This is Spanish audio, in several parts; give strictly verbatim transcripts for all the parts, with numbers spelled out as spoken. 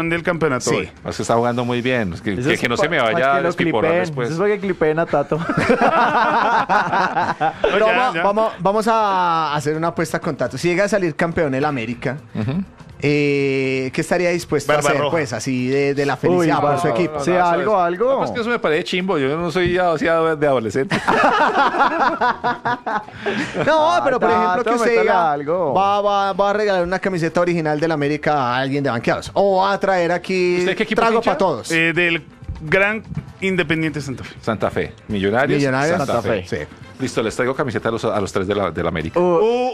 van del campeonato Sí. hoy. Es que está jugando muy bien. Es que, Eso que, es que no se me pa- vaya pa' a que lo despiporrar clipeen. después. Eso es para que clipeen a Tato. Pero ya, vamos, ya. Vamos, vamos a hacer una apuesta con Tato. Si llega a salir campeón el América, eh, ¿qué estaría dispuesto a hacer? Barbarroja. Pues así de, de la felicidad Uy, por su no, equipo. Sí, algo, algo. No, pues que eso me parece chimbo. Yo no soy así de adolescente. No, pero por Tato, ejemplo que usted métale diga, algo. va, va, va a regalar una camiseta original del América a alguien de banqueados. O va a traer aquí ¿Usted qué equipo trago hincha? para todos. Eh, del Gran Independiente Santa Fe. Santa Fe. Millonarios. Millonarios, Santa, Santa Fe. Fe. Sí. Listo, les traigo camiseta a los, a los tres de la, de la América. Uh, Uh, uh,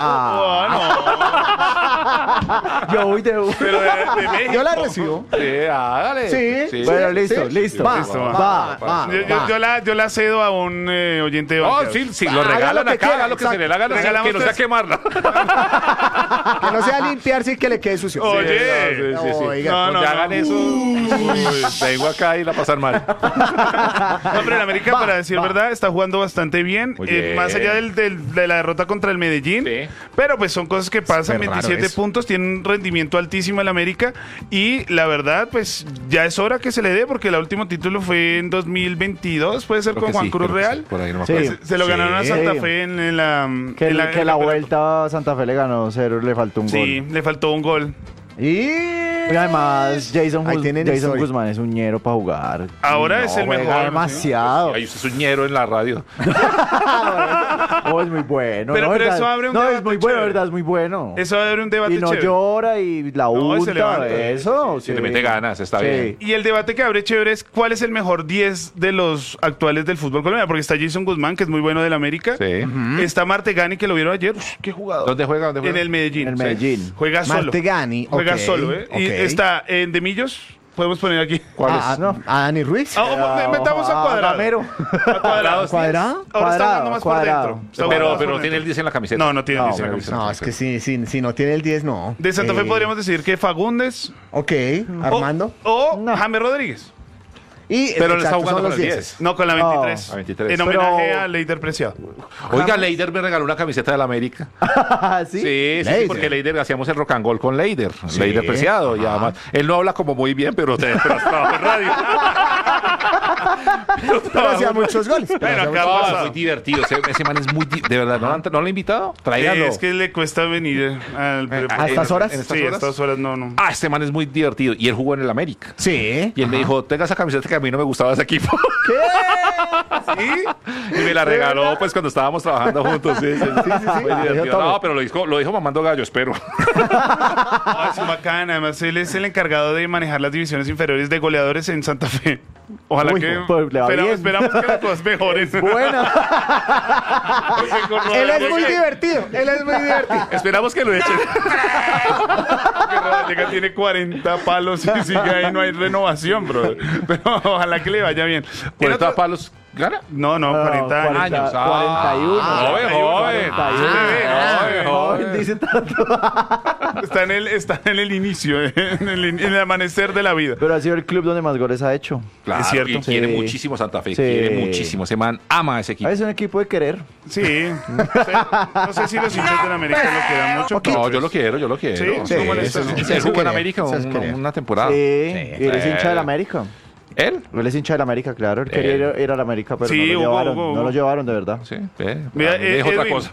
ah, uh, yo voy de no. Pero de, de México. Yo la recibo. Sí, hágale. Sí. Bueno, listo, sí. listo. Va, Listo, va, va. va, va, Yo, yo- va. yo la, yo la cedo a un eh, oyente de Oh, banqueados. sí, sí, lo Haga regalan lo que acá, quiera, haga lo que se exacto. le haga, Regalamos que no sea tres. quemarla. Que no sea limpiarse y que le quede sucio. Oye. Sí, sí, sí. Oiga, No, Cuando no, hagan no. eso, uy, vengo acá y la pasan mal. No, pero el América, Va, para decir va. verdad, está jugando bastante bien. Muy eh, bien. más allá del, del- de la derrota contra el Medellín. Sí. Pero pues son cosas que pasan. Súper raro veintisiete eso. puntos, tiene un rendimiento altísimo el América. Y la verdad, pues ya es hora que se le dé, porque el último título fue en dos mil veintidós, puede ser Creo con que Juan sí, Cruz creo que Real. sí, por ahí no me Sí. acuerdo. Se, se lo Sí. ganaron a Santa Sí. Fe en, en la. Que, en la, en que la campeonato. vuelta a Santa Fe le ganó cero, le faltó un Sí, gol. le faltó un gol. Y... Y además, Jason, Ahí Guz- tienen Jason historia. Guzmán es un ñero para jugar. Ahora No, es el juega mejor, ¿sí? demasiado. Ay, usted es un ñero en la radio. Oh, es muy bueno. Pero- no, pero ¿verdad? eso abre un No, es debate muy bueno, chévere. ¿verdad? Es muy bueno. Eso abre un debate Y no chévere. llora y la No, y se unta, levanta. eso. Si le mete ganas, está Sí. bien. Y el debate que abre chévere es cuál es el mejor diez de los actuales del fútbol colombiano, porque está Jason Guzmán, que es muy bueno del América. Sí. Está Martegani, que lo vieron ayer. Uf, qué jugador. ¿Dónde juega? ¿Dónde juega? En el Medellín. En el Sí. Medellín. Juega solo. Martegani, Juega ok, solo, ¿eh? Y ok. está en De Millos. Podemos poner aquí. ¿Cuál Ah, es? no. ¿A Dani Ruiz? Ah, oh, metamos a Cuadrado. Gamero. A Cuadrado. ¿Cuadrado? Ahora está jugando Cuadrado, más cuadrado. por dentro. Está Pero, jugando más pero por no tiene el dentro. diez en la camiseta. No, no tiene No, diez en la no, camiseta. No, es que si, si, si no tiene el diez, no. De Santa Fe Eh, podríamos decir que Fagundes. Ok, o- Armando. O, No. James Rodríguez. Y Pero le está exacto, jugando son con los el dieces. diez. No, con la No, veintitrés. la veintitrés. En homenaje Pero- a Leider Preciado. Oiga, Leider me regaló una camiseta de la América. ¿Sí? Sí, sí, sí, Leider. porque Leider hacíamos el rock and roll con Leider. Leider Preciado. Y Ajá. además, él no habla como muy bien, pero, te, pero trabaja en radio. Pero hacía muchos goles. pero Bueno, hacía acá muchos- pasa. No, es muy divertido. Ese, ese man es muy. di- De verdad, ¿no, lo han- no lo he invitado? Tráigalo. Es que le cuesta venir al Eh, ¿A estas horas? ¿En estas Sí, a horas? estas horas no, no. Ah, este man es muy divertido. Y él jugó en el América. Sí. Y él me dijo, tenga esa camiseta que a mí no me gustaba ese equipo. ¿Qué? Y me la regaló pues cuando estábamos trabajando juntos. Sí, sí, sí, sí, sí. Muy Ah, divertido. dijo todo. No, pero lo dijo, lo dijo mamando gallo, espero. Ah, es bacán. Además, él es el encargado de manejar las divisiones inferiores de goleadores en Santa Fe. Ojalá Uy, que. pues, le va esperamos, bien. esperamos que las cosas mejoren. Buena. Él es muy divertido. Él es muy divertido. Esperamos que lo echen. Que Rodallega tiene cuarenta palos y sigue ahí, no hay renovación, bro. Pero ojalá que le vaya bien. ¿Tiene ¿cuarenta otro- palos gana? No, no, cuarenta años. años. Ah, cuarenta y uno. joven, joven. cuarenta y uno. Ah, Joven, joven, dice tanto. Está en el, está en el inicio, eh, en el, in- en el amanecer de la vida. Pero ha sido el club donde más goles ha hecho. Claro, Es cierto. y quiere Sí. muchísimo Santa Fe. Sí. Quiere muchísimo. Ese man ama ese equipo. Es un equipo de querer. Sí. No sé, no sé si los hinchas de la América lo quedan mucho. pero No, pues- yo lo quiero, yo lo quiero. Sí, Sí, ¿cómo le eso está? es- Sí, él jugó en querer, América eso es un- querer. una temporada. Sí, y él es Sí. hincha del América. ¿Él? Él es hincha del América, claro. Él quería ir, ir al América, pero Sí, no lo Hugo, llevaron. Hugo, No Hugo. lo llevaron, de verdad. Sí. eh, Mira, a mí me eh, dijo otra Edwin, cosa.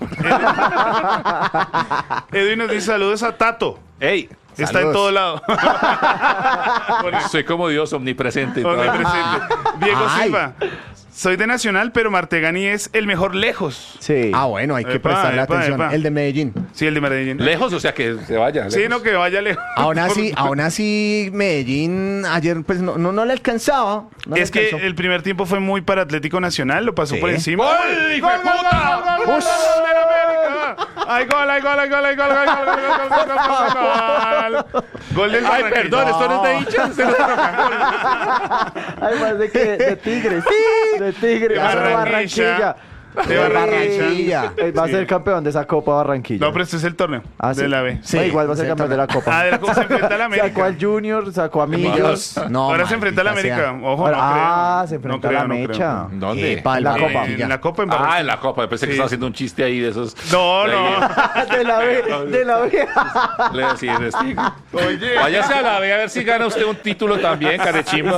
Edwin nos dice saludos a Tato. Ey, Está en Saludos. todo lado. soy como Dios omnipresente. Omnipresente. Diego Ay. Silva. Soy de Nacional, pero Martegani es el mejor lejos. Sí. Ah, bueno, hay que Epa, prestarle epa, atención. epa. El de Medellín. Sí, el de Medellín. Lejos, o sea que se vaya. Sí, lejos. no, que vaya lejos. Aún así, aún así, Medellín ayer pues no, no, no le alcanzaba. No le Es que alcanzó. el primer tiempo fue muy para Atlético Nacional, lo pasó Sí. por encima. ¡Gol, ¡Gol, hijo de gol, gol, puta! gol, gol, gol, Ush. gol de la América! ¡Ay, gol, ay, gol, ay, gol, ay, gol, ay, gol, gol, gol, gol, gol, gol, gol, gol! Gol del Ay, Barranquilla. perdón, esto no es de hinchas. esto no es de rock and roll. Además de que de Tigres. De Tigres. De Ah, Barranquilla. Barranquilla. De Barranquilla. Él va a Sí. ser campeón de esa Copa Barranquilla. No, pero este es el torneo Ah, de sí. la B. Sí, No, igual va a ser sí, campeón de la Copa. Ah, de la Copa se enfrenta a la América. Sacó al Junior, sacó a Millos. No, Ahora se enfrenta a la maldita América. sea. Ojo, no Ah, creo. se enfrenta No creo, a la no creo. Ah, mecha. ¿Dónde? Epa, En la el Copa. Barranquilla. En la Copa en Ah, Barranquilla. en la Copa. Pensé que Sí. estaba haciendo un chiste ahí de esos. No, no. De la B, de la B. Le decía, sí. Oye. Váyase a la B a ver si gana usted un título también, carechimba.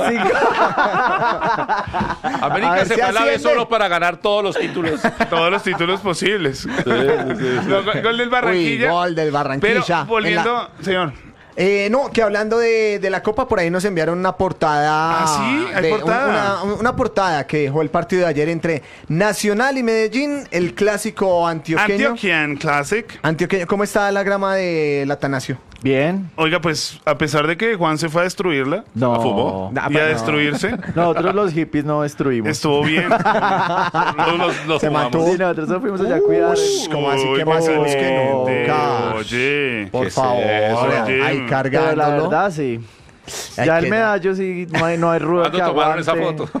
A América ver se si fue a la B asciende. solo para ganar todos los títulos. Todos los títulos posibles. No, gol gol del Barranquilla. Uy, gol del Barranquilla. Pero volviendo, En la- señor. Eh, no, que hablando de, de la Copa, por ahí nos enviaron una portada. ¿Ah, sí? ¿Hay de- portada? Una, una portada que dejó el partido de ayer entre Nacional y Medellín, el clásico antioqueño. Antioquian Classic. Antioqueño. ¿Cómo está la grama del Atanasio? Bien. Oiga, pues a pesar de que Juan se fue a destruirla No. ¿La fumó? Nah, y a pero no. destruirse, Nosotros los hippies no destruimos. estuvo bien. Los, los, los Se fumamos. mantuvo. Sí, nosotros nos fuimos allá a cuidar. Ush, ¿cómo así que Uy, más años que caliente. nunca? Oye. Por ¿Qué es favor, eso? Oye. ahí Pero la cargándolo. verdad, sí. Ay, Ya el qué- medallo sí, no hay, no hay ruda ¿Cuándo que tomaron esa aguante. foto?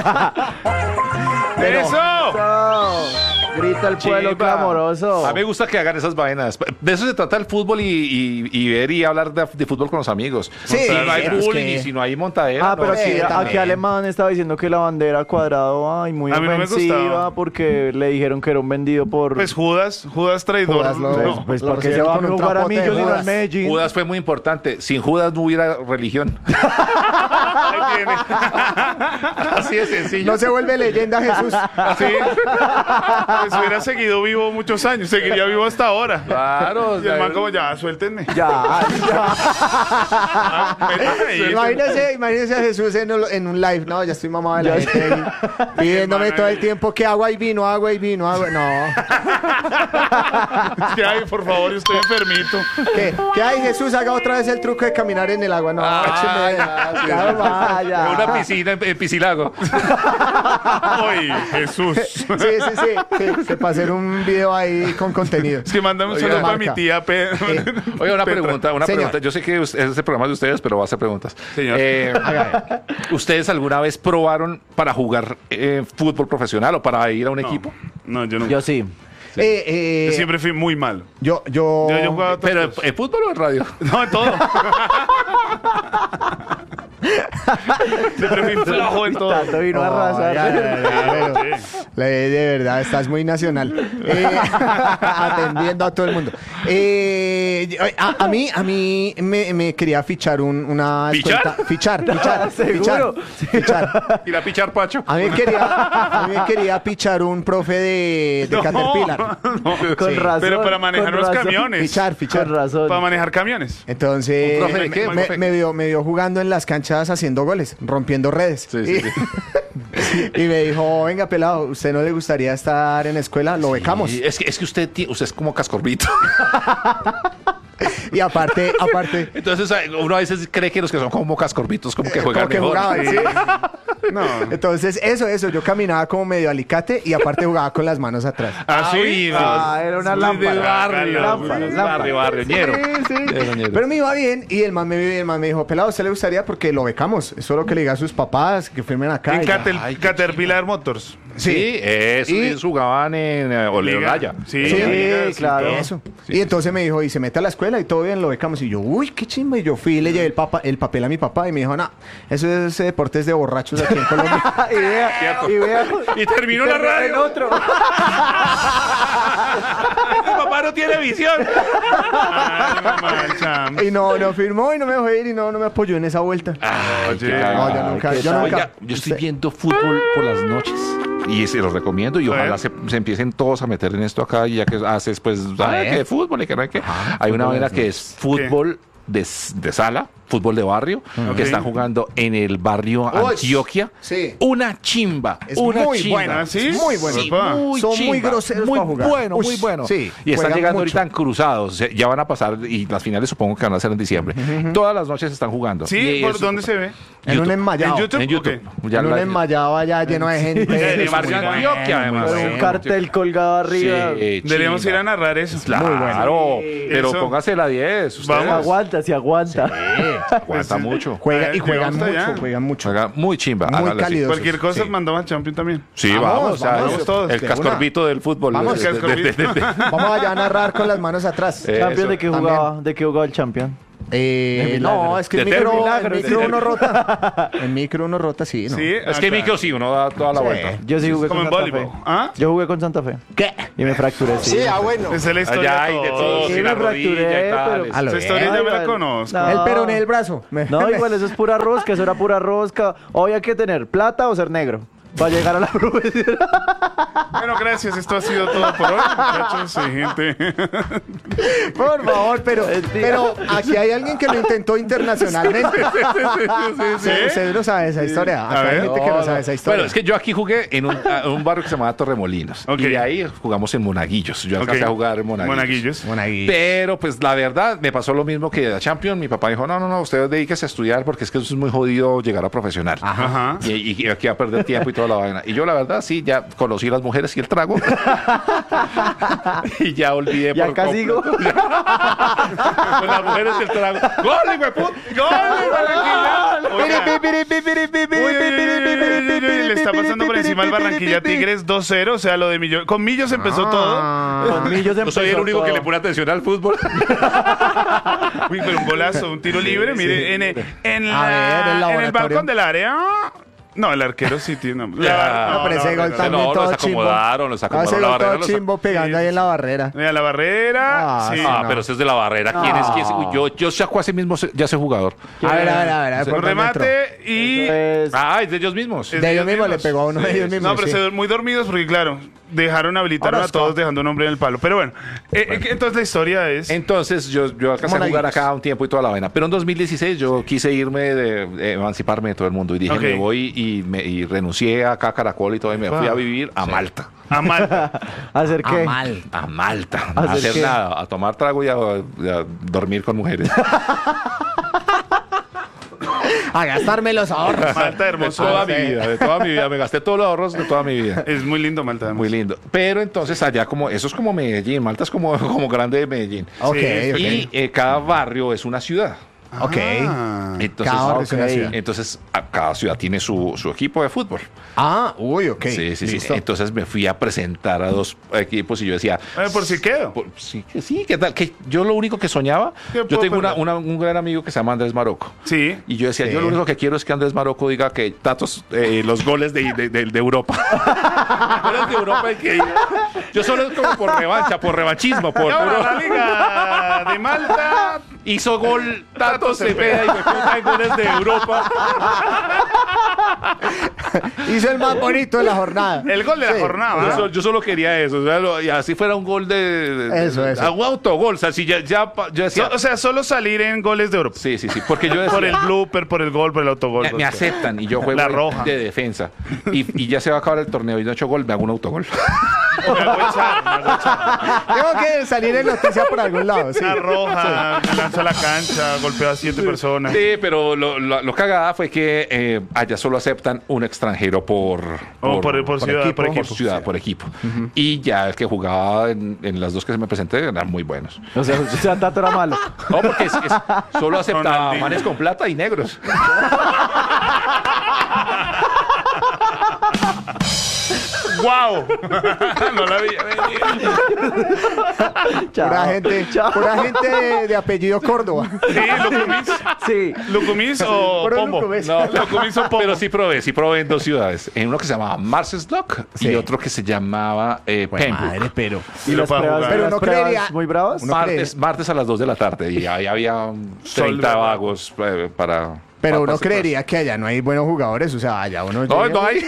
Pero- ¡Eso! ¡Eso! Grita el pueblo Chimba. clamoroso. A mí me gusta que hagan esas vainas. De eso se trata el fútbol y, y- y ver y hablar de, de fútbol con los amigos. Sí, si no hay pero es bullying que- y si no hay montadera. Ah, pero no. aquí, Sí, también. aquí Alemán estaba diciendo que la bandera cuadrado, ay, muy A mí no me ofensiva, gustaba. porque le dijeron que era un vendido por... Pues Judas, Judas traidor. Judas lo- pues, No. pues lo porque se recibieron va a con un jugar a trapote de Millos y no al Judas. Medellín. Judas fue muy importante. Sin Judas no hubiera religión. Ahí tiene. Así de sencillo. No se vuelve leyenda Jesús. Sí. Pues hubiera seguido vivo muchos años. Seguiría vivo hasta ahora. Claro. Y el man como, ya, suéltenme. Ya, ya. Ah, métame ahí. Imagínese, imagínese a Jesús en, un- en un live. No, ya estoy mamado de la Ya gente ahí, pidiéndome Hermano, todo el ahí. tiempo que agua y vino, agua y vino, agua. No. Es que, ay, por favor, estoy enfermito. ¿Qué? ¿Qué hay, Jesús? Haga otra vez el truco de caminar en el agua. No, Ah, écheme. ya, sí, Ya sí. vaya. Una piscina en, en Piscilago. Ay, Jesús. Sí, sí, sí, sí. Que para hacer un video ahí con contenido. Es que mándame un Oiga, saludo para mi marca. tía. Pe- Oiga, una Petra. pregunta, una Señor. pregunta. Yo sé que us- este programa es de ustedes, pero voy a hacer preguntas. Señor. Eh, ¿Ustedes alguna vez probaron para jugar eh, fútbol profesional o para ir a un equipo? No, yo no. Yo sí. Eh, eh, Yo siempre fui muy malo. yo, yo, Yo, yo jugaba ¿Pero en, todos. en fútbol o en radio? No, en todo. Siempre fui flojo en todo. Tanto vino a Oh, arrasar. ya, ya, ya, pero- Sí. Le- de verdad, estás muy nacional. Eh, atendiendo a todo el mundo. Eh, a, a mí, a mí me, me quería fichar un, una ¿Fichar? escuelita- Fichar, fichar, ¿Seguro? fichar, fichar. Ir a pichar Pacho. A mí me quería, a mí me quería pichar un profe de, de No, Caterpillar. no. Con Sí. razón. Pero para manejar con los razón. camiones. Fichar, fichar. Con razón. Para manejar camiones. Entonces, ¿Un profe de qué? me, ¿Profe? me vio, me vio jugando en las canchas haciendo goles, rompiendo redes. Sí, sí, y, y me dijo, venga, pelado, ¿usted no le gustaría estar en la escuela? Lo becamos. Y es que, es que usted, ti- usted es como cascorbito. Y aparte, aparte, Entonces uno a veces cree que los que son como cascorbitos como que juegan como que mejor. jugaban, ¿sí? No. Entonces, eso, eso, yo caminaba como medio alicate y aparte jugaba con las manos atrás. ¿Ah, sí? Uy, Ah, era una muy lámpara. de barrio, Lámpara, muy de lámpara. barrio, barrio, ñero. Sí, sí. Ñero, ñero. Pero me iba bien y el man me, el man me dijo, pelado, ¿usted le gustaría? Porque lo becamos. Eso es lo que le diga a sus papás, que firmen acá. En y ya. Catel- Ay, qué Caterpillar Motors. Sí, eso, Y- ellos jugaban en eh, Oleolaya. Sí, Sí, la liga, sí, claro. todo. Eso. Y entonces me dijo, y se mete a la escuela y todo bien, lo becamos. Y yo, uy, qué chimba. Y yo fui y le llevé el, papa, el papel a mi papá y me dijo, no, eso es eh, deportes de borrachos aquí en Colombia. y vea, Cierto. y vea. Y terminó la En radio. otro. Mi papá no tiene visión. Ay, mamá, cham. y no, no firmó y no me dejó ir y no, no me apoyó en esa vuelta. Ay, Oye. qué No, cagada. yo nunca, qué yo tal. nunca. Oiga, yo estoy viendo fútbol por las noches y se los recomiendo y A ver. ojalá se, se empiecen todos a meter en esto acá y ya que haces pues ah, ver. que de fútbol y que no hay que hay una fútbol vaina las que es fútbol de, de sala, fútbol de barrio, Ok. que están jugando en el barrio Uy, Antioquia. sí. Una chimba, Es una muy chimba. buena, ¿sí? Es muy bueno. Sí, papá. muy Son muy chimba, groseros muy para jugar. bueno, Uy, muy bueno. sí, Y están juegan llegando mucho. ahorita en cruzados, se- ya van a pasar y las finales supongo que van a ser en diciembre. Todas las noches están jugando. Sí, Y ¿por eso- dónde se ve? En un YouTube. enmayado. ¿En YouTube? En YouTube. Ok. Ya en un la- enmayado allá lleno de gente. de Es barrio muy bueno, Antioquia, además. muy Con bueno. un cartel colgado arriba. Sí, Deberíamos chimba. ir a narrar eso. Claro, Muy bueno. pero Eso. póngase la diez. ustedes. Vamos. Aguanta, si aguanta. Aguanta mucho. Juega, y Eh, juegan llegamos hasta mucho, allá. juegan mucho. Juega muy chimba. Muy hágale así. cálido. Cualquier cosa Sí. mandamos al Champion también. Sí, Vamos, vamos. o sea, vamos el- todos, el de cascorbito del fútbol. Vamos, De- de- de- de- de- Vamos allá a narrar con las manos atrás. Eh, ¿Champion eso, de qué también. jugaba? ¿De qué jugaba el Champion? Eh, De milagro. no, es que el De micro, milagro, el micro de- uno rota. El micro uno rota, sí, ¿no? Sí, Es ah, que claro. micro sí, uno da toda la Sí. vuelta. Yo sí jugué Como con en Santa Fe. voleibol. ¿Ah? Yo jugué con Santa Fe. ¿Qué? Y me fracturé, sí. Sí, ah, bueno. Esa es la historia Allá hay de todo. Sí, sí, la me fracturé, rodilla y tal. pero- A lo Esa bien. historia ya me la igual. conozco. No. El peroné del brazo. Me- No, igual eso es pura rosca, eso era pura rosca. Hoy hay que tener plata o ser negro para llegar a la profesión. Bueno, gracias. Esto ha sido todo por hoy, muchachos y gente. Por favor, pero, pero aquí hay alguien que lo intentó internacionalmente. sí. Usted no sabe esa historia. Acá A hay ver. gente que no sabe esa historia. Bueno, es que yo aquí jugué en un, a- un barrio que se llamaba Torremolinos. Ok. Y de ahí jugamos en Monaguillos. Yo alcancé Ok. a jugar en Monaguillos. Monaguillos. Monaguillo. Pero pues la verdad me pasó lo mismo que a Champion. Mi papá dijo, no, no, no, usted dedíquese a estudiar porque es que eso es muy jodido llegar a profesional. Ajá. Y, y aquí va a perder tiempo y toda la vaina. Y yo la verdad sí, ya conocí las mujeres y el trago. y ya olvidé Ya por casi completo. Con las mujeres y el trago. ¡Gol, hijo de puta! ¡Gol, Barranquilla! Oiga. Uy, uy, uy, uy, uy, uy, le está pasando por encima al Barranquilla Tigres dos cero. O sea, lo de Millos. Con Millos empezó todo. Con Millos No soy el empezó único que todo. le pone atención al fútbol. Uy, pero un golazo, un tiro libre. Mire, en, el- en, A ver, el la- en el laboratorio. balcón del área. No, el arquero sí tiene. La- No, pero ese no, gol no, también no, todo los chimbo. acomodaron, los Ah, acomodaron ese la gol barrera, todo los- chimbo pegando ahí en la barrera. Mira, la barrera. Ah, sí. sí, Ah, no. pero ese es de la barrera. ¿Quién es? ¿Quién es? Uy, Yo, yo saco a ese mismo, ya soy jugador. A ver, a ver, a ver. a ver, Un ¿por dónde entró? remate y. Eso es- Ah, es de ellos mismos. Es De ellos mismos le pegó a uno de ellos mismos. No, pero sí. se dur- muy dormidos porque, claro, dejaron habilitaron Orozco. a todos dejando un hombre en el palo. Pero bueno, eh, eh, entonces la historia es. Entonces yo, yo alcancé a jugar Monaguillos. acá un tiempo y toda la vaina. Pero en dos mil dieciséis yo quise irme de, de emanciparme de todo el mundo y dije, Ok. me voy y, me, y renuncié acá a Caracol y todo y me fui Ah. a vivir a Malta. A Malta. ¿Hacer qué? Ah, mal. A Malta. ¿A A hacer hacer qué? nada. A tomar trago y a, y a dormir con mujeres. A gastarme los ahorros. Malta De hermoso. toda mi vida, de toda mi vida. Me gasté todos los ahorros de toda mi vida. Es muy lindo Malta. además. Muy lindo. Pero entonces allá como, eso es como Medellín. Malta es como, como grande de Medellín. Ok, Sí, ok. Y eh, cada barrio es una ciudad. Ok. Ah. Entonces, Cada barrio es una ok. ciudad. entonces a- cada ciudad tiene su, su equipo de fútbol. Ah, uy, ok. Sí, sí, sí. Listo. Entonces me fui a presentar a dos equipos y yo decía, A ver, por si quedo. por- sí, que sí, ¿qué tal? Que yo lo único que soñaba, ¿Qué yo puedo tengo una- perder? una- un gran amigo que se llama Andrés Marocco. Sí. Y yo decía, Sí. yo lo único que quiero es que Andrés Marocco diga que datos, eh, los goles de, de- de- de Europa. Goles de Europa y que diga- yo solo es como por revancha, por revanchismo, por Y ahora puro- la Liga de Malta. hizo gol Tato Cepeda y me puta en goles de Europa. Hizo el más bonito de la jornada. El gol de la Sí. jornada. Yo, ¿ah? solo, yo solo quería eso, o sea, lo- y así fuera un gol de, de- de- Eso, eso. un autogol, o sea, si ya, ya pa- yo decía, So- o sea, solo salir en goles de Europa. sí, sí, sí, porque yo decía, Por el blooper, por el gol, por el autogol. me, me aceptan y yo juego La de- roja. de defensa y, y ya se va a acabar el torneo y no he hecho gol, me hago un autogol. Me hago echar, me hago echar. Tengo que salir en noticia por algún lado. Sí. Una roja, me lanzo a la cancha, golpeo a siete personas. Sí, pero lo, lo, lo cagada fue que eh, allá solo aceptan un extranjero por, O por, por ciudad, equipo, por por equipo. ciudad, por equipo. Y ya el que jugaba en, en las dos que se me presenté eran muy buenos. O sea, o sea, Tato era malo. No, porque es- es- solo aceptaba Ronaldinho. manes con plata y negros. ¡Wow! No la veía venir. Chao. Pura gente, Chao. pura gente de, de apellido Córdoba. Sí, Lucumis. Sí. Lucumis o Puro Pombo. Lucumis. No, Lucumis o Pombo. Pero sí probé, sí probé en dos ciudades. En uno que se llamaba Marceslock Sí. y otro que se llamaba eh, Pembroke. pero. Y ¿Y lo las para pruebas, jugar. Pero las no pruebas creería- muy bravas? Uno Martes, cree- martes a las dos de la tarde y ahí había Sol treinta de- vagos eh, para... Pero para uno pasar. creería que allá no hay buenos jugadores. O sea, allá uno. No, llega- no hay.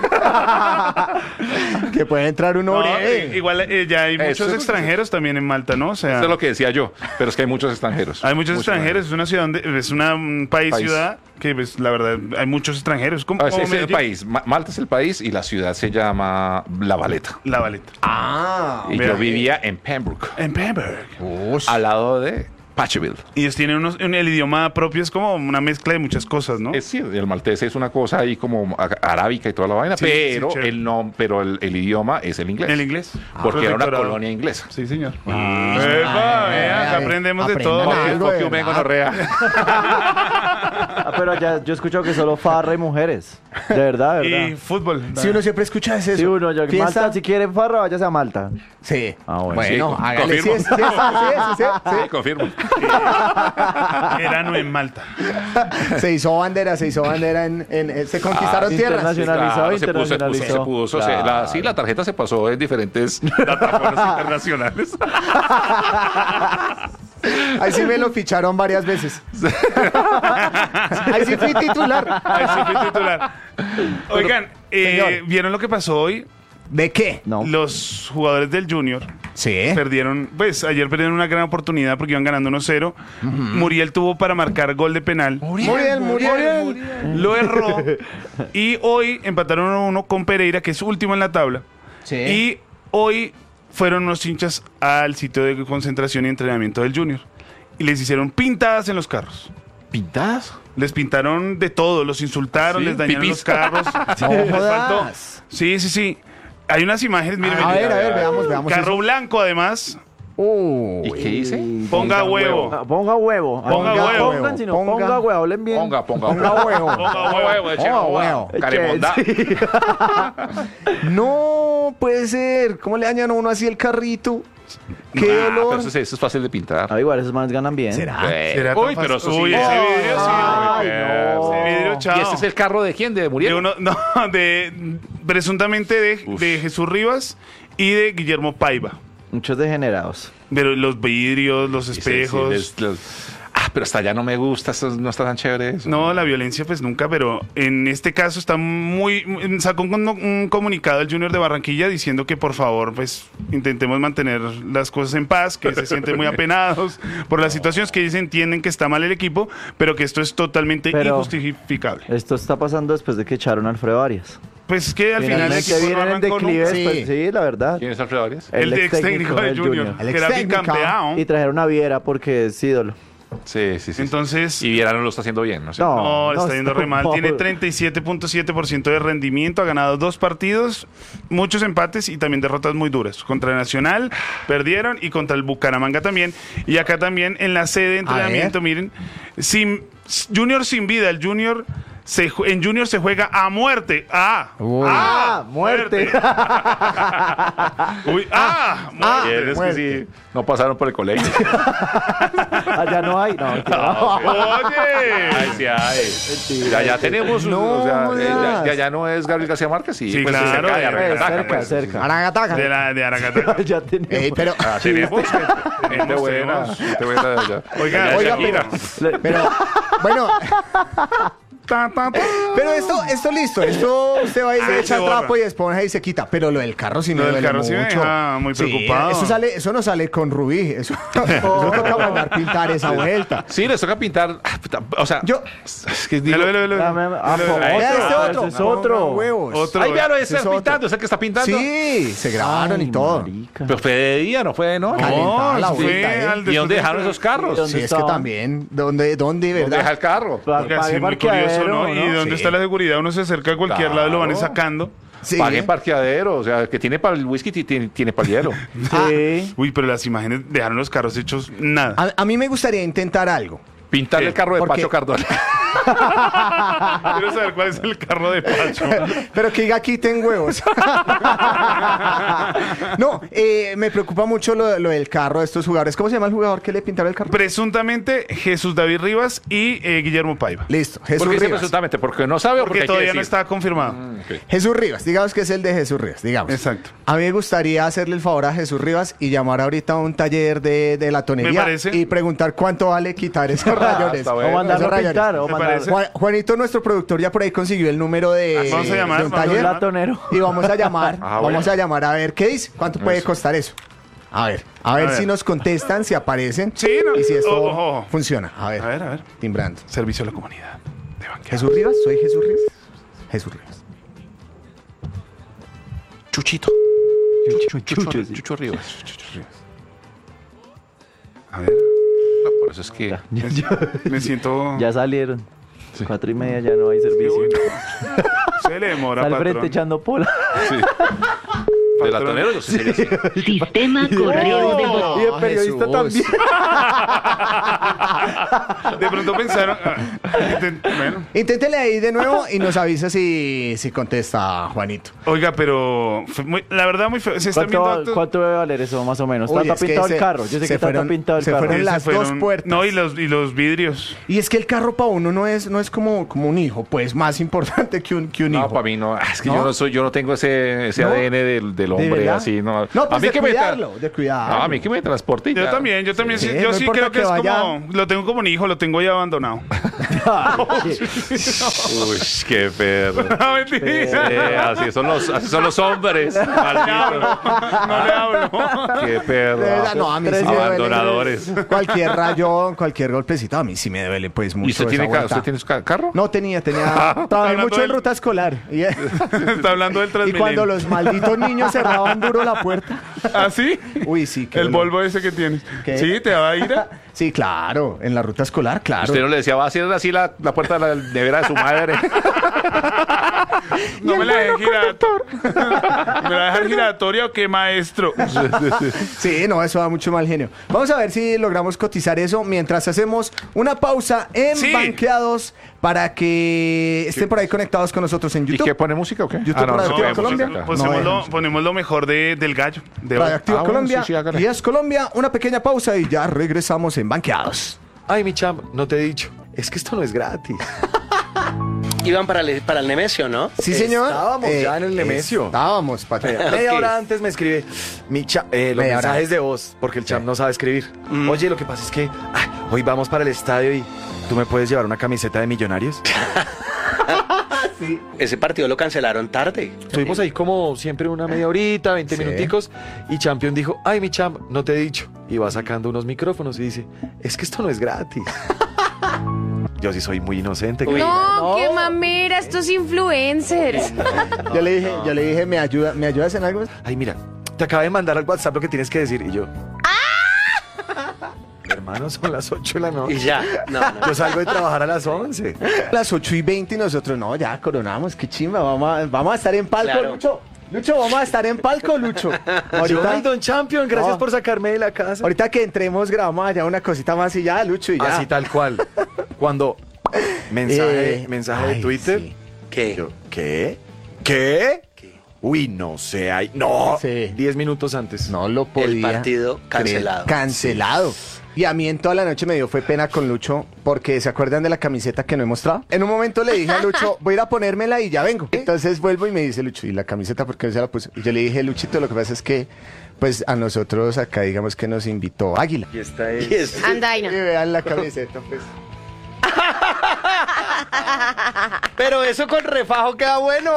Que puede entrar uno No, breve. i- igual eh, ya hay Eso muchos es- extranjeros también en Malta, ¿no? O sea, Eso es lo que decía yo, pero es que hay muchos extranjeros. hay muchos extranjeros. Es una ciudad donde es una, un país, País. ciudad que pues, la verdad hay muchos extranjeros. ¿Cómo, Ah, ese cómo es el Medellín? país. Ma- Malta es el país y la ciudad se llama La Valeta. La Valeta. Ah. Y Vea. yo vivía en Pembroke, En Pembroke. Ush. al lado de Pacheville. Y ellos tienen unos, un- el idioma propio es como una mezcla de muchas cosas, ¿no? Es sí, el maltés es una cosa ahí como a- arábica y toda la vaina, Sí, sí, pero, chévere. el, no, pero el, el idioma es el inglés. El inglés. Porque era una Protectorado. colonia inglesa. Sí, señor. Ah, Epa, vea, acá ay, aprendemos de aprendan todo. algo. Fuck you, men, gonorrea. Ah, pero ya yo he escuchado que solo farra y mujeres. De verdad, de Y verdad. fútbol. Si uno siempre escucha es eso. Si uno, ya, Fiesta. Malta, si quiere farra, váyase a Malta. Sí. Ah, bueno. Bueno, Sí, hágale. Sí, confirmo. es- sí, es- sí, es- sí, Sí, confirmo. Verano en Malta. sí. Se hizo bandera, se hizo bandera en... en- eh, se conquistaron Ah, tierras. internacional. Claro, se puso, se puso, se puso, se- la, sí, la tarjeta se pasó en diferentes plataformas internacionales. Ahí sí me lo ficharon varias veces. Ahí sí fui titular. Ahí sí fui titular. Oigan, eh, Señor. ¿vieron lo que pasó hoy? ¿De qué? No. Los jugadores del Junior Sí. perdieron, pues ayer perdieron una gran oportunidad porque iban ganando uno cero. Muriel tuvo para marcar gol de penal. Muriel, Muriel. Lo erró. Y hoy empataron uno a uno con Pereira, que es último en la tabla. Sí. Y hoy fueron unos hinchas al sitio de concentración y entrenamiento del Junior. Y les hicieron pintadas en los carros. ¿Pintadas? Les pintaron de todo, los insultaron, ¿Sí? les dañaron ¿Pipis? los carros. No Les faltó. jodas. Sí, sí, sí. Hay unas imágenes, miren, A miren. ver, a ver, veamos, veamos. Carro eso. blanco, además. Uy. ¿Y qué dice? Ponga huevo. Ah, Ponga huevo. Ah, Ponga no huevo. Pongan, sino Ponga- ponga, huevo. Hablen bien. Ponga, ponga, Ponga huevo. Ponga huevo. eche Ponga huevo. huevo. Caremonda. Sí. No puede ser. ¿Cómo le dañan a uno así el carrito? Qué Ah, dolor. pero eso, es- eso es fácil de pintar. Ah, igual, esos manes ganan bien. ¿Será? Eh, ¿Será tan Uy, pero eso fácil? sí. Uy, ese vidrio sí. Ay, no. Ese vidrio, chao. ¿Y este es el carro de quién? ¿De Muriel? De uno, no, de presuntamente de, Uf. de Jesús Rivas y de Guillermo Paiva. Muchos degenerados. Pero los vidrios, los Sí, sí, espejos. les- les- Ah, pero hasta allá no me gusta, eso no está tan chévere eso. No, la violencia pues nunca, pero en este caso está muy... Sacó un, un comunicado el Junior de Barranquilla diciendo que por favor pues intentemos mantener las cosas en paz, que se sienten muy apenados por las situaciones que ellos entienden que está mal el equipo, pero que esto es totalmente Pero- injustificable. Esto está pasando después de que echaron a Alfredo Arias. Pues que al final el Finalmente equipo no vienen en arrancó declive nunca. Sí. después. Sí, la verdad. ¿Quién es Alfredo Arias? El, El ex técnico extécnico del del Junior, Junior. El que era extécnico. bicampeón. Y trajeron a Viera porque es ídolo. Sí, sí, sí. Entonces... Y Viera no lo está haciendo bien, ¿no? sé. No. No, le está no, yendo re mal. no. Tiene treinta y siete punto siete por ciento de rendimiento. Ha ganado dos partidos, muchos empates y también derrotas muy duras. Contra el Nacional perdieron y contra el Bucaramanga también. Y acá también en la sede de entrenamiento, miren, sin, Junior sin vida. El Junior se, ju- en Junior se juega a muerte. Ah, Uy. ah, Ah, muerte. Uy, ah, Y muerte. es que muerte. sí, no pasaron por el colegio. Allá no hay. No, mentira. Oye. Ay, sí, ay. Ya, ya tenemos, No o sea, eh, ya, jodas. ya, ya no es Gabriel García Márquez, sí, Sí, pues claro, cerca de eh, Aracataca, cerca, pues. cerca. Aragataca. De, la, de Aracataca. ya tenemos. Ey, pero, Ah, tenemos, gente Tenemos, buena, tenemos. gente buena de allá. Oiga, Ya, oiga, Shakira. Le- pero, bueno, Ta, ta, ta. pero esto, esto listo. Esto usted va y Ah, le se echa borra. trapo y esponja y se quita. Pero lo del carro sí Lo me del duele carro sí me mucho. deja muy Sí, preocupado. eso, sale, eso no sale con Rubí. Eso, eso toca mandar pintar esa vuelta. Sí, les toca pintar. ah, puta, O sea, Yo- es que digo, Velo, velo, velo. Dame- ah, Velo, po- velo. Vea este otro, otro. ese es otro. Ponga huevos. Otro. Ay, véalo, ese Ese es está otro. pintando, ese que está pintando. Sí, se grabaron y Ay, todo. marica. Pero fue de día, no fue de noche. Calentada la eso fue vuelta, ¿eh? al ¿Y dónde después dejaron de- esos carros? ¿Dónde Sí, es que estaban? también. ¿Dónde, dónde, ¿Dónde deja verdad? el carro? Pa- Porque pague así muy curioso, parqueadero, ¿no? ¿Y dónde Sí. está la seguridad? Uno se acerca a cualquier lado y lo van Claro. sacando. Sí. Paguen parqueadero, o sea, que tiene para el whisky, ti- tiene, tiene para el hielo. Sí. Uy, pero las imágenes dejaron los carros hechos nada. A, a mí me gustaría intentar algo. Pintarle ¿Qué? el carro de Porque- Pacho Cardona. Quiero saber cuál es el carro de Pacho. Pero que diga aquí ten huevos. No, eh, me preocupa mucho lo, lo del carro de estos jugadores. ¿Cómo se llama el jugador que le pintaron el carro? Presuntamente Jesús David Rivas y eh, Guillermo Paiva. Listo, Jesús ¿Por qué dice Rivas. presuntamente? ¿Porque no sabe o porque Porque hay que todavía no decir? está confirmado. Mm, ok. Jesús Rivas, digamos que es el de Jesús Rivas, digamos. Exacto. A mí me gustaría hacerle el favor a Jesús Rivas y llamar ahorita a un taller de, de la tonería Me parece. y preguntar cuánto vale quitar esos rayones. está O bueno. mandarlo a Esos rayones. pintar. O Me mandar parece. Juan- Juanito, nuestro productor, ya por ahí consiguió el número de, Ah, vamos a llamar, de un vamos a taller un latonero. y vamos a llamar, Ah, vamos bueno. a llamar a ver qué dice, cuánto puede Eso. costar eso. A ver, a ver A ver. si nos contestan, si aparecen Sí, no. y si esto Oh, oh, oh. funciona. A ver, A ver, a ver. timbrando. Servicio a la comunidad. De banqueta. Jesús Rivas, soy Jesús Rivas. Jesús Rivas. Chuchito. Chucho, Chucho, sí. Chucho Rivas. A ver. No, por eso es que... Me siento... Ya salieron. Cuatro y media ya no hay servicio. Se le demora, Al frente patrón. echando pola. Sí. De latonero yo sí sería así. Sistema correo de voz. Y el periodista Jesús. también. De pronto pensaron... ah, intent- bueno. Inténtele ahí de nuevo y nos avisa si, si contesta Juanito. Oiga, pero... fue muy- la verdad, muy feo. Se están ¿Cuánto, viendo actos- ¿Cuánto debe valer eso más o menos? Uy, Está es que pintado se- el carro. Yo sé se que está fueron- pintado el se carro. fueron se las dos puertas. No, y los, y los vidrios. Y es que el carro para uno no es, no es como, como un hijo, pues más importante que un, que un No, hijo. para mí no. Es que ¿No? yo no soy, yo no tengo ese, ese ¿No? A D N del, del ¿De hombre verdad? así, no. No, pues a mí de que me tra- cuidarlo, de cuidarlo. No, a mí que me transporte y Yo ya. también, yo también, sí, Sí, yo no sí importa creo que, que es vaya- como, lo tengo como un hijo, lo tengo ya abandonado. Uy, qué perro. No, mentira. Eh, así son los, así son los hombres. No le hablo, Maldito. no le hablo. Qué perro. De verdad, no, a mí sí me duele. Abandonadores. Cualquier rayón, cualquier golpecito, a mí sí me duele pues mucho. ¿Y usted esa tiene, ca- vuelta. usted tiene su ca- carro? No tenía, tenía. Trabajé hablando mucho en del- ruta escolar. Y, Está hablando del y Transmilenio. cuando los malditos niños cerraban duro la puerta. ¿Ah, sí? Uy, sí. qué El dolor. Volvo ese que tienes. ¿Qué? Sí, te va a ir a... Sí, claro. En la ruta escolar, claro. Usted no le decía, va a cierrar así la, la puerta de la nevera de su madre. No me la dejes giratoria. ¿Me la dejas giratoria o qué, maestro? Sí, no, eso da mucho mal genio. Vamos a ver si logramos cotizar eso mientras hacemos una pausa en Sí. Banqueados para que estén por ahí conectados con nosotros en ¿Y YouTube. qué pone música o qué? YouTube no, Radio no, Activa vemos Colombia. acá. Pues No, ponemos, vemos. lo, ponemos lo mejor de, del gallo. De hoy. Radioactiva Ah, bueno, Colombia. sí, sí, hágale. Y es Colombia, una pequeña pausa y ya regresamos en Banqueados. Ay, mi champ, no te he dicho. Es que esto no es gratis. Iban para el, para el Nemesio, ¿no? Sí, señor. Estábamos ya en el Nemesio. Estábamos, patrón. Media Ok. hora antes me escribe mi cha- eh, los Media hora mensajes antes. de voz, porque el champ no sabe escribir. Mm. Oye, lo que pasa es que ay, hoy vamos para el estadio y tú me puedes llevar una camiseta de Millonarios. Ese partido lo cancelaron tarde. Estuvimos ahí como siempre una media horita, veinte Sí. minuticos, y Champion dijo, ay, mi champ, no te he dicho. Y va sacando unos micrófonos y dice, es que esto no es gratis. Yo sí soy muy inocente. Uy. No, qué mamera, estos influencers. Yo le dije, yo le dije, ¿me ayuda, ¿me ayudas en algo? Ay, mira, te acabo de mandar al WhatsApp lo que tienes que decir. Y yo, hermano, son las ocho de la Y noche. ya. No, no. Yo salgo de trabajar a las once. Las ocho y veinte y nosotros, no, ya coronamos, qué chimba, vamos a, vamos a estar en palco, Claro. Lucho. Lucho, vamos a estar en palco, Lucho. Ay, Ahorita, don Champion, gracias No. por sacarme de la casa. ahorita que entremos, grabamos allá una cosita más y ya, Lucho, y ya. Así tal cual. Cuando mensaje, Eh, mensaje de ay, Twitter. sí. ¿Qué? Yo, ¿qué? ¿Qué? Uy, no sé, hay. No, Sí. diez minutos antes. No lo podía. El partido creer. cancelado. Cancelado. Y a mí en toda la noche me dio fue pena con Lucho porque ¿se acuerdan de la camiseta que no he mostrado? En un momento le dije a Lucho, voy a ir a ponérmela y ya vengo. Entonces vuelvo y me dice Lucho, ¿y la camiseta por qué no se la puso? Y yo le dije, Luchito, lo que pasa es que pues a nosotros acá digamos que nos invitó Águila. Y esta es. Y es- Y Andaina. vean la camiseta, pues. Pero eso con refajo queda bueno.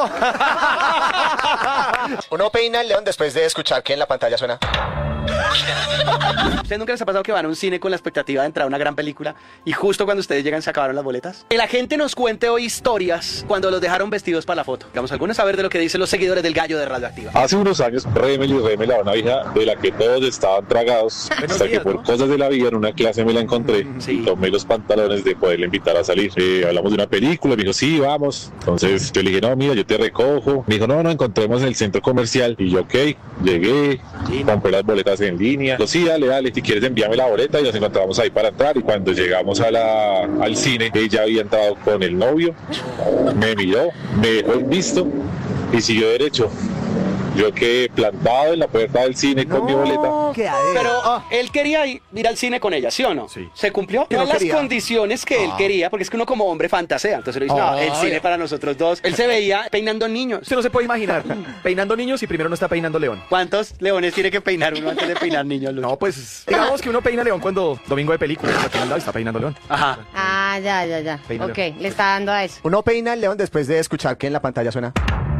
Uno peina el león después de escuchar que en la pantalla suena. ¿Ustedes nunca les ha pasado que van a un cine con la expectativa de entrar a una gran película y justo cuando ustedes llegan se acabaron las boletas? Que la gente nos cuente hoy historias cuando los dejaron vestidos para la foto. Vamos algunos a ver de lo que dicen los seguidores del gallo de Radioactiva. Hace unos años, Remel y Remel, una hija de la que todos estaban tragados, hasta que días, por ¿no? cosas de la vida en una clase me la encontré Sí. y tomé los pantalones de poderle invitar a salir. Eh, hablamos de una película, me dijo, sí, vamos. Entonces yo le dije, no, mira, yo te recojo. Me dijo, no, no, encontremos en el centro comercial. Y yo, ok, llegué, compré las boletas en línea. Lo sí, dale, dale, si quieres envíame la boleta y nos encontramos ahí para entrar. Y cuando llegamos a la, al cine, ella había entrado con el novio, me miró, me dejó en visto y siguió derecho. Yo quedé plantado en la puerta del cine con mi boleta. Pero él quería ir, ir al cine con ella, ¿sí o no? Sí. ¿Se cumplió? Que No no las quería. condiciones que él quería, porque es que uno como hombre fantasea. Entonces le dice, no, el Ay. cine para nosotros dos. Él se veía peinando niños. Usted no se puede imaginar. Peinando niños y primero no está peinando león. ¿Cuántos leones tiene que peinar uno antes de peinar niños? Lucho? No, pues digamos que uno peina león cuando domingo de película está peinando, está peinando león. Ajá. Ah, ya, ya, ya. Peínalo. Ok, le está dando a eso. Uno peina el león después de escuchar que en la pantalla suena.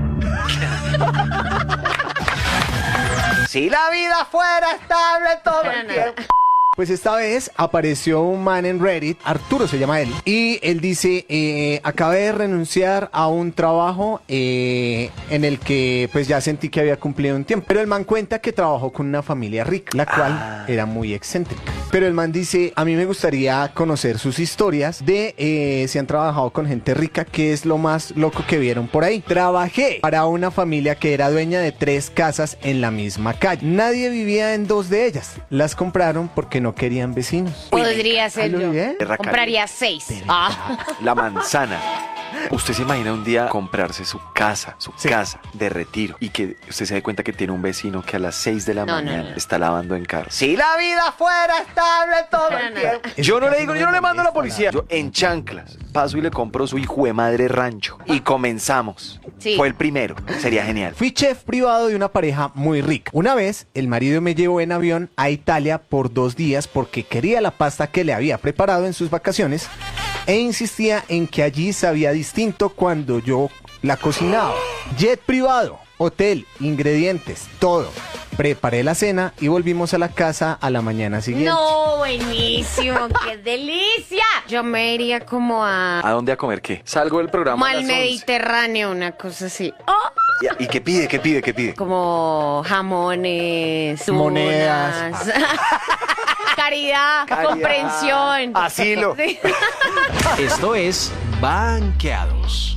Si la vida fuera estable todo No, el no, tiempo. Pues esta vez apareció un man en Reddit, Arturo se llama él, y él dice, eh, acabé de renunciar a un trabajo eh, en el que pues ya sentí que había cumplido un tiempo. Pero el man cuenta que trabajó con una familia rica, la cual era muy excéntrica. Pero el man dice, a mí me gustaría conocer sus historias de eh, si han trabajado con gente rica, que es lo más loco que vieron por ahí. Trabajé para una familia que era dueña de tres casas en la misma calle. Nadie vivía en dos de ellas. Las compraron porque no querían vecinos. Podría ser ¿Aló, yo. bien? Compraría seis. Ah. La manzana. Usted se imagina un día comprarse su casa, su Sí. casa de retiro y que usted se dé cuenta que tiene un vecino que a las seis de la No, no, mañana no. está lavando en carro. Si la vida fuera estable todo No, el no, tiempo. Yo no le digo, Casi yo no le me mando a la molesta policía. Yo en chanclas paso y le compro su hijo de madre rancho y comenzamos. Sí. Fue el primero. Sería genial. Fui chef privado de una pareja muy rica. Una vez, el marido me llevó en avión a Italia por dos días porque quería la pasta que le había preparado en sus vacaciones e insistía en que allí sabía distinto cuando yo la cocinaba. Jet privado, hotel, ingredientes, todo. Preparé la cena y volvimos a la casa a la mañana siguiente. No, buenísimo, qué delicia. Yo me iría como a... ¿A dónde a comer qué? Salgo del programa. Como a al las once. Mediterráneo, una cosa así. Oh, ¿Y, y qué pide? ¿Qué pide? ¿Qué pide? como jamones, Monedas. tunas. Caridad, Caridad. comprensión. Asilo. Sí. Esto es Banqueados.